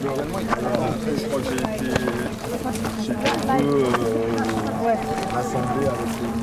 Après, je crois que j'ai été un peu rassemblé avec les